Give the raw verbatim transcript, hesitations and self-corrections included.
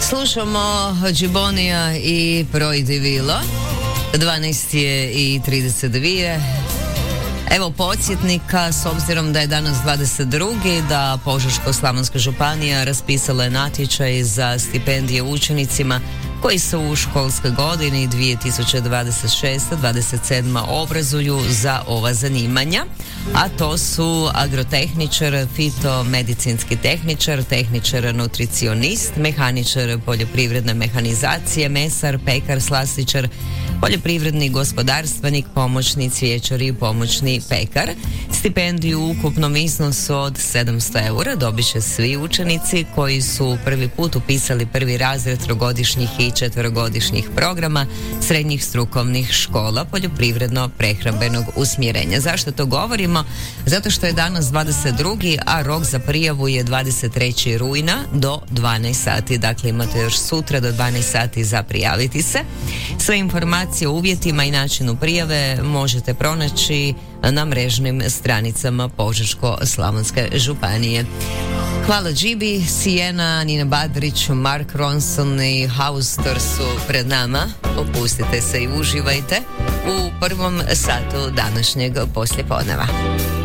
Slušamo Džibonija i Projdi Vilo. dvanaest je i trideset dva. Evo podsjetnika, s obzirom da je danas dvadeset drugi da Požeško-slavonska županija raspisala je natječaj za stipendije učenicima koji se u školskoj godini dvije tisuće dvadeset šeste dvadeset sedma obrazuju za ova zanimanja, a to su agrotehničar, fitomedicinski tehničar, tehničar nutricionist, mehaničar poljoprivredne mehanizacije, mesar, pekar, slastičar, poljoprivredni gospodarstvenik, pomoćni cvjećar i pomoćni pekar. Stipendiju u ukupnom iznosu od sedamsto eura dobit će svi učenici koji su prvi put upisali prvi razred trogodišnjih i četverogodišnjih programa srednjih strukovnih škola poljoprivredno-prehrambenog usmjerenja. Zašto to govorimo? Zato što je danas dvadeset drugi a rok za prijavu je dvadeset trećeg rujna do dvanaest sati. Dakle, imate još sutra do dvanaest sati za prijaviti se. Sve informacije o uvjetima i načinu prijave možete pronaći na mrežnim stranicama Požeško-slavonske županije. Hvala Džibi, Sijena, Nina Badrić, Mark Ronson i Haustor su pred nama. Opustite se i uživajte u prvom satu današnjeg poslijepodneva.